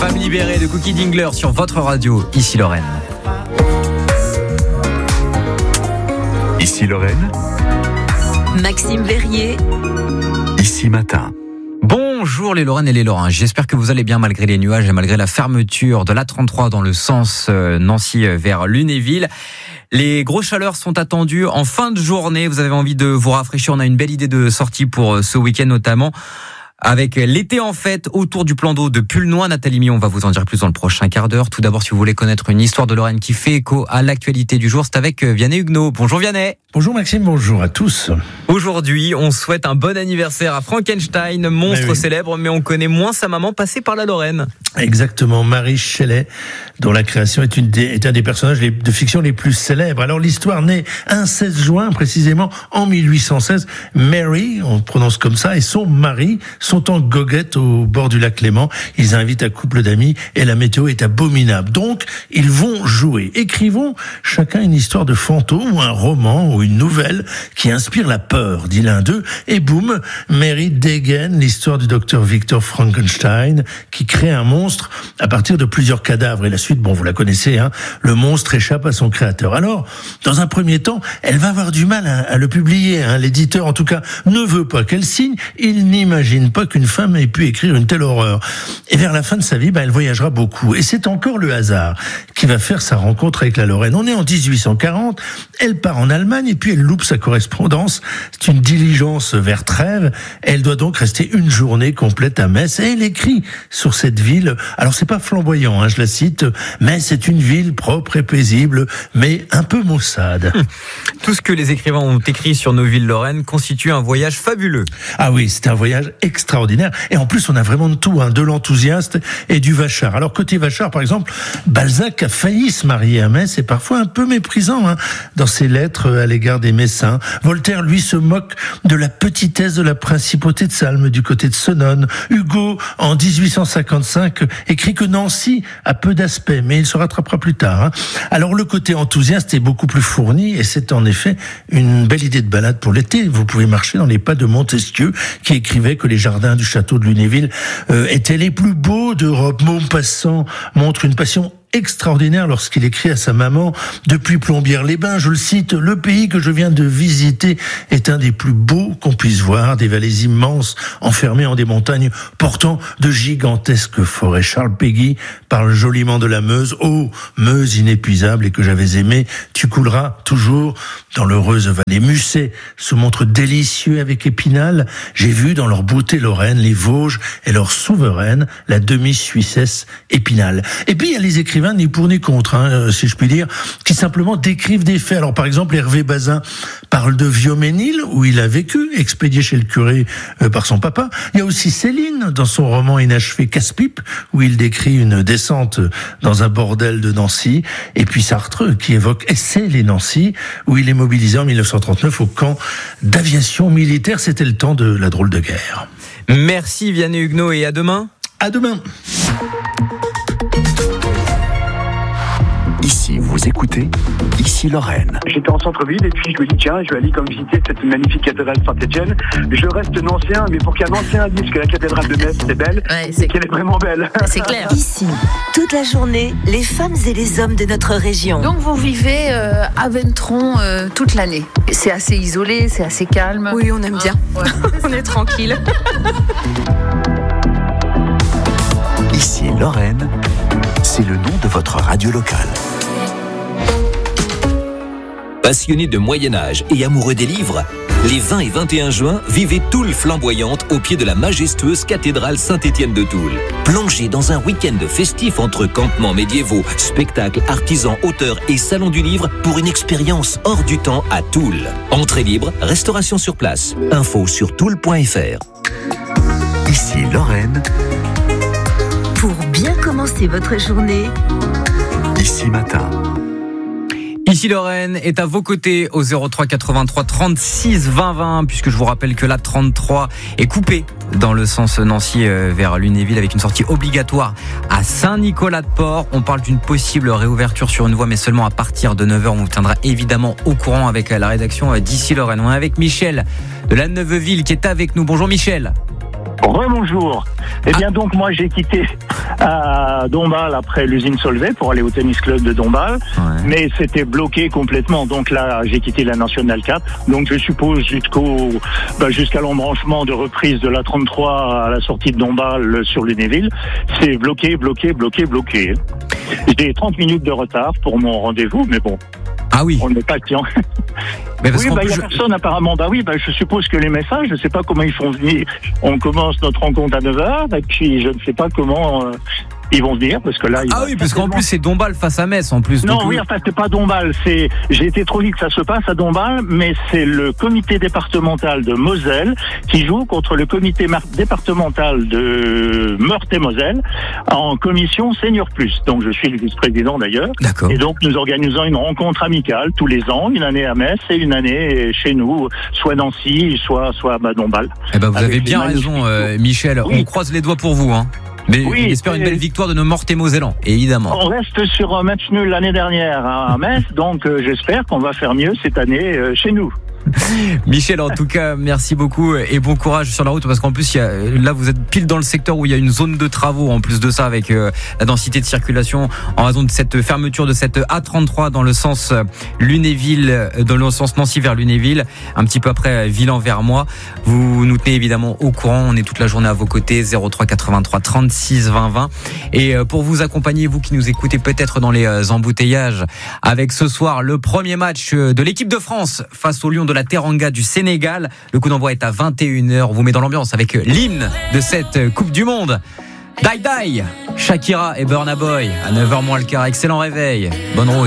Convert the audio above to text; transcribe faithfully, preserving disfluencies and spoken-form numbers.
Femme libérée de Cookie Dingler sur votre radio. Ici Lorraine. Ici Lorraine. Maxime Verrier. Ici Matin. Bonjour les Lorraines et les Lorrains, j'espère que vous allez bien malgré les nuages et malgré la fermeture de l'A trente-trois dans le sens Nancy vers Lunéville. Les grosses chaleurs sont attendues en fin de journée, vous avez envie de vous rafraîchir, on a une belle idée de sortie pour ce week-end notamment. Avec l'été en fête autour du plan d'eau de Pulnoy. Nathalie Millon va vous en dire plus dans le prochain quart d'heure. Tout d'abord, si vous voulez connaître une histoire de Lorraine qui fait écho à l'actualité du jour, c'est avec Vianney Huguenot. Bonjour Vianney. Bonjour Maxime, bonjour à tous. Aujourd'hui, on souhaite un bon anniversaire à Frankenstein, monstre oui. célèbre, mais on connaît moins sa maman passée par la Lorraine. Exactement, Mary Shelley, dont la création est, une des, est un des personnages de fiction les plus célèbres. Alors l'histoire naît un seize juin, précisément en mille huit cent seize. Mary, on prononce comme ça, et son mari sont en goguette au bord du lac Léman. Ils invitent un couple d'amis et la météo est abominable. Donc, ils vont jouer. Écrivons chacun une histoire de fantôme ou un roman ou une nouvelle qui inspire la peur, dit l'un d'eux. Et boum, Mary dégaine l'histoire du docteur Victor Frankenstein qui crée un monstre à partir de plusieurs cadavres. Et la suite, bon, vous la connaissez, hein. Le monstre échappe à son créateur. Alors, dans un premier temps, elle va avoir du mal à, à le publier. Hein. L'éditeur, en tout cas, ne veut pas qu'elle signe. Il n'imagine pas qu'une femme ait pu écrire une telle horreur. Et vers la fin de sa vie, ben, elle voyagera beaucoup. Et c'est encore le hasard qui va faire sa rencontre avec la Lorraine. On est en dix-huit cent quarante, elle part en Allemagne et puis elle loupe sa correspondance. C'est une diligence vers Trèves. Elle doit donc rester une journée complète à Metz. Et elle écrit sur cette ville. Alors c'est pas flamboyant, hein, je la cite, mais c'est une ville propre et paisible, mais un peu maussade. Tout ce que les écrivains ont écrit sur nos villes lorraines constitue un voyage fabuleux. Ah oui, c'est un voyage extraordinaire. Et en plus, on a vraiment de tout, hein, de l'enthousiaste et du vachard. Alors, côté vachard, par exemple, Balzac a failli se marier à Metz et parfois un peu méprisant, hein, dans ses lettres à l'égard des Messins. Voltaire, lui, se moque de la petitesse de la principauté de Salm du côté de Senones. Hugo, en dix-huit cent cinquante-cinq, écrit que Nancy a peu d'aspect, mais il se rattrapera plus tard. Hein. Alors, le côté enthousiaste est beaucoup plus fourni et c'est en effet une belle idée de balade pour l'été. Vous pouvez marcher dans les pas de Montesquieu qui écrivait que les jardins du château de Lunéville euh, étaient les plus beaux d'Europe. Maupassant montre une passion extraordinaire lorsqu'il écrit à sa maman depuis Plombières-les-Bains, je le cite, le pays que je viens de visiter est un des plus beaux qu'on puisse voir, des vallées immenses enfermées en des montagnes portant de gigantesques forêts. Charles Péguy parle joliment de la Meuse, ô Meuse inépuisable et que j'avais aimée, tu couleras toujours dans l'heureuse vallée. Musset se montre délicieux avec Épinal, j'ai vu dans leur beauté lorraine les Vosges et leur souveraine, la demi-Suissesse Épinal. Et puis il y a les écrivains ni pour ni contre, hein, si je puis dire, qui simplement décrivent des faits. Alors par exemple, Hervé Bazin parle de Viauménil, où il a vécu, expédié chez le curé euh, par son papa. Il y a aussi Céline, dans son roman inachevé Casse-Pipe, où il décrit une descente dans un bordel de Nancy. Et puis Sartre, qui évoque Essai les Nancy, où il est mobilisé en dix-neuf cent trente-neuf au camp d'aviation militaire. C'était le temps de la drôle de guerre. Merci Vianney Huguenot et à demain. À demain. Ici, vous écoutez, ici Lorraine. J'étais en centre-ville et puis je me dis tiens, je vais aller comme visiter cette magnifique cathédrale Saint-Étienne. Je reste nancéen, mais pour qu'un ancien dise que la cathédrale de Metz est belle, Ouais, c'est qu'elle est vraiment belle. C'est clair. Ici, toute la journée, les femmes et les hommes de notre région. Donc vous vivez euh, à Ventron euh, toute l'année. C'est assez isolé, c'est assez calme. Oui, on aime bien. Ouais. On est tranquille. Ici Lorraine, c'est le nom de votre radio locale. Passionnés de Moyen-Âge et amoureux des livres, les vingt et vingt et un juin, vivez Toul flamboyante au pied de la majestueuse cathédrale Saint-Étienne de Toul. Plongez dans un week-end festif entre campements médiévaux, spectacles, artisans, auteurs et salons du livre pour une expérience hors du temps à Toul. Entrée libre, restauration sur place. Info sur toul point f r. Ici Lorraine. Pour bien commencer votre journée, Ici Matin. Ici Lorraine est à vos côtés au zéro trois quatre-vingt-trois trente-six vingt vingt, puisque je vous rappelle que l'A trente-trois est coupée dans le sens Nancy vers Lunéville avec une sortie obligatoire à Saint-Nicolas-de-Port. On parle d'une possible réouverture sur une voie, mais seulement à partir de neuf heures. On vous tiendra évidemment au courant avec la rédaction d'Ici Lorraine. On est avec Michel de la Neuveville qui est avec nous. Bonjour Michel. Rebonjour. Eh bien, ah. donc, moi, j'ai quitté euh, à Dombasle après l'usine Solvay pour aller au tennis club de Dombasle, Ouais. mais c'était bloqué complètement. Donc là, j'ai quitté la Nationale quatre. Donc je suppose jusqu'au bah, jusqu'à l'embranchement de reprise de la trente-trois à la sortie de Dombasle sur Lunéville, c'est bloqué, bloqué, bloqué, bloqué. J'ai trente minutes de retard pour mon rendez-vous, mais bon. Ah oui. On est patient. Mais parce oui, qu'en bah, il plus, n'y a je- personne apparemment. Bah oui, bah, je suppose que les messages, je ne sais pas comment ils font venir. On commence notre rencontre à neuf heures, et puis je ne sais pas comment euh, ils vont venir, parce que là... il Ah va oui, parce qu'en certainement- plus c'est Dombasle face à Metz en plus. Non, donc, oui, euh, enfin, c'est pas Dombasle, c'est, j'ai été trop vite, ça se passe à Dombasle, mais c'est le comité départemental de Moselle qui joue contre le comité mar- départemental de Meurthe-et-Moselle en commission Senior Plus. Donc, je suis le vice-président d'ailleurs. D'accord. Et donc, nous organisons une rencontre amicale tous les ans, une année à Metz et une année chez nous, soit Nancy, soit, soit à Dombasle. Eh ben, vous Avec avez les bien magnifiques raison, euh, Michel. Oui. On croise les doigts pour vous, hein. Mais Oui, on espère une et- belle victoire de nos Meurthe-et-Mosellans, évidemment. On reste sur un match nul l'année dernière à Metz, donc euh, j'espère qu'on va faire mieux cette année euh, chez nous. Michel, en tout cas, merci beaucoup et bon courage sur la route parce qu'en plus, il y a, là, vous êtes pile dans le secteur où il y a une zone de travaux. En plus de ça, avec euh, la densité de circulation en raison de cette fermeture de cette A trente-trois dans le sens euh, Lunéville, euh, dans le sens Nancy vers Lunéville, un petit peu après euh, Villan-vers-Moi. Vous nous tenez évidemment au courant. On est toute la journée à vos côtés. zéro trois quatre-vingt-trois trente-six vingt vingt. Et euh, pour vous accompagner, vous qui nous écoutez peut-être dans les euh, embouteillages, avec ce soir le premier match euh, de l'équipe de France face au Lion de la Teranga du Sénégal. Le coup d'envoi est à vingt et une heures. On vous met dans l'ambiance avec l'hymne de cette Coupe du Monde. Die Die, Shakira et Burna Boy à neuf heures moins le quart. Excellent réveil. Bonne route.